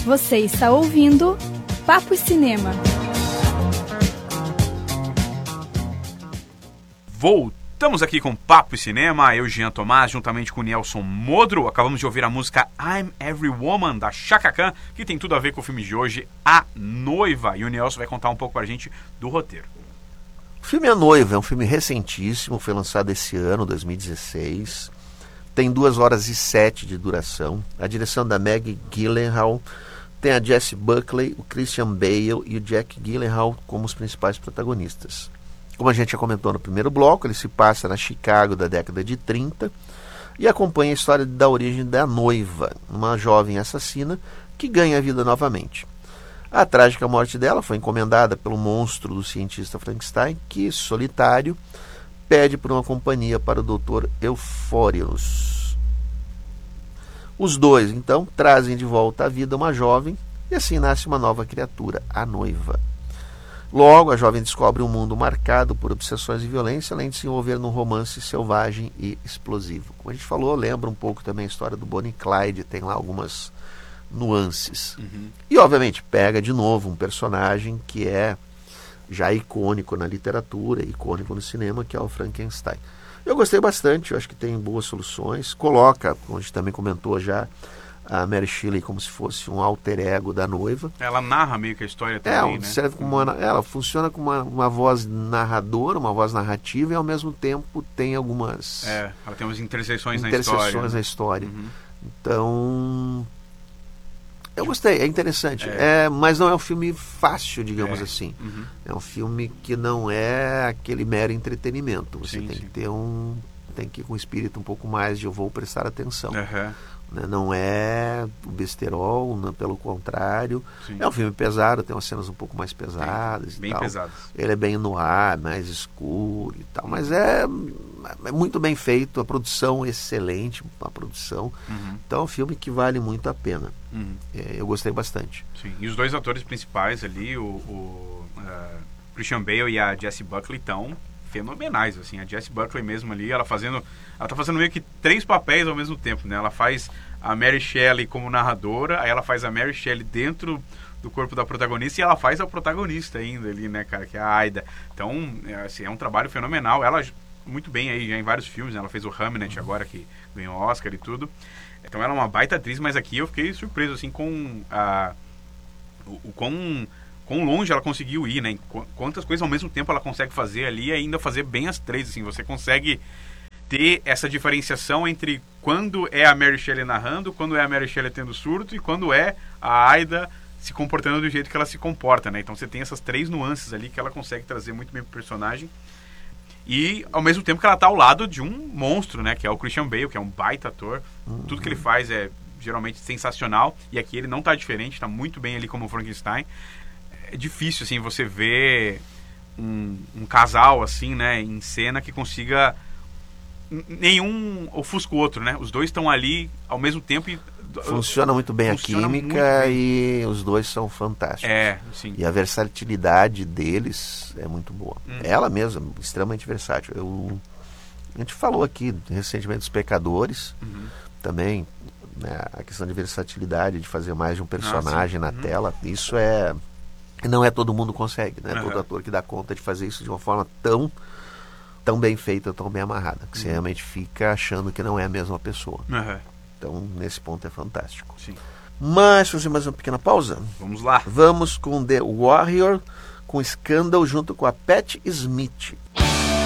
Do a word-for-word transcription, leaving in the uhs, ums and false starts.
Você está ouvindo Papo Cinema. Voltamos aqui com Papo Cinema, eu, Jean Tomás, juntamente com o Nelson Modro. Acabamos de ouvir a música I'm Every Woman, da Chaka Khan, que tem tudo a ver com o filme de hoje, A Noiva. E o Nelson vai contar um pouco pra gente do roteiro. O filme A Noiva é um filme recentíssimo, foi lançado esse ano, dois mil e dezesseis. Tem duas horas e sete de duração. A direção da Maggie Gyllenhaal. Tem a Jessie Buckley, o Christian Bale e o Jack Gyllenhaal como os principais protagonistas. Como a gente já comentou no primeiro bloco, ele se passa na Chicago da década de trinta e acompanha a história da origem da noiva, uma jovem assassina que ganha a vida novamente. A trágica morte dela foi encomendada pelo monstro do cientista Frankenstein, que, solitário, pede por uma companhia para o doutor Euphorius. Os dois, então, trazem de volta à vida uma jovem e assim nasce uma nova criatura, a noiva. Logo, a jovem descobre um mundo marcado por obsessões e violência, além de se envolver num romance selvagem e explosivo. Como a gente falou, lembra um pouco também a história do Bonnie e Clyde, tem lá algumas nuances. Uhum. E, obviamente, pega de novo um personagem que é já icônico na literatura, icônico no cinema, que é o Frankenstein. Eu gostei bastante, eu acho que tem boas soluções. Coloca, como a gente também comentou já, a Mary Shelley como se fosse um alter ego da noiva. Ela narra meio que a história também, é, né? Serve como uma, ela funciona como uma, uma voz narradora, uma voz narrativa, e ao mesmo tempo tem algumas... É, ela tem umas interseções, interseções na história. na história. Uhum. Então... Eu gostei, é interessante. É. É, mas não é um filme fácil, digamos é. assim. Uhum. É um filme que não é aquele mero entretenimento. Você sim, tem sim. que ter um... Tem que ir com um espírito um pouco mais de eu vou prestar atenção. Uhum. Né? Não é o besterol, não, pelo contrário. Sim. É um filme pesado, tem umas cenas um pouco mais pesadas. Sim, e bem tal. pesadas. Ele é bem no ar, mais escuro e tal. Mas é, é muito bem feito, a produção é excelente, a produção. Uhum. Então é um filme que vale muito a pena. Uhum. É, eu gostei bastante. Sim. E os dois atores principais ali, o, o uh, Christian Bale e a Jessie Buckley, estão fenomenais, assim. A Jessie Buckley mesmo ali, ela fazendo, ela tá fazendo meio que três papéis ao mesmo tempo, né? Ela faz a Mary Shelley como narradora, aí ela faz a Mary Shelley dentro do corpo da protagonista e ela faz a protagonista ainda ali, né, cara, que é a Aida. Então, é, assim, é um trabalho fenomenal. Ela muito bem aí já em vários filmes, né? Ela fez o Hamnet agora, que ganhou Oscar e tudo. Então ela é uma baita atriz, mas aqui eu fiquei surpreso, assim, com a... o, o quão... quão longe ela conseguiu ir, né? Quantas coisas ao mesmo tempo ela consegue fazer ali e ainda fazer bem as três, assim. Você consegue ter essa diferenciação entre quando é a Mary Shelley narrando, quando é a Mary Shelley tendo surto e quando é a Aida se comportando do jeito que ela se comporta, né? Então você tem essas três nuances ali que ela consegue trazer muito bem pro personagem. E ao mesmo tempo que ela tá ao lado de um monstro, né? Que é o Christian Bale, que é um baita ator. Uhum. Tudo que ele faz é geralmente sensacional. E aqui ele não tá diferente, tá muito bem ali como Frankenstein. É difícil, assim, você ver um, um casal, assim, né, em cena que consiga... Nenhum ofusca o outro, né? Os dois estão ali ao mesmo tempo e... Funciona muito bem Funciona a química bem. E os dois são fantásticos. É, sim. E a versatilidade deles é muito boa. Hum. Ela mesma, extremamente versátil. Eu, a gente falou aqui recentemente dos Pecadores, uhum. também, né, a questão de versatilidade, de fazer mais de um personagem ah, na uhum. tela. Isso é... Não é todo mundo consegue, né? Uhum. Todo ator que dá conta de fazer isso de uma forma tão, tão bem feita, tão bem amarrada, que uhum. você realmente fica achando que não é a mesma pessoa. Uhum. Então, nesse ponto é fantástico. Sim. Mas, fazer mais uma pequena pausa? Vamos lá. Vamos com The Warrior, com Scandal, junto com a Pat Smith.